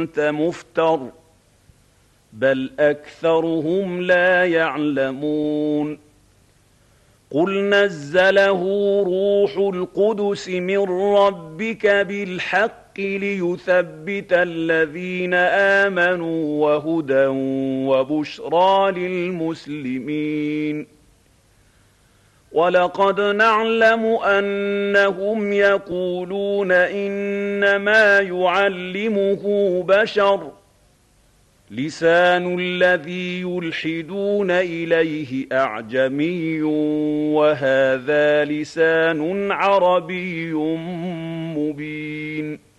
أنت مفتر بل أكثرهم لا يعلمون قل نزله روح القدس من ربك بالحق ليثبت الذين آمنوا وهدى وبشرى للمسلمين ولقد نعلم أنهم يقولون إنما يعلمه بشر لسان الذي يلحدون إليه أعجمي وهذا لسان عربي مبين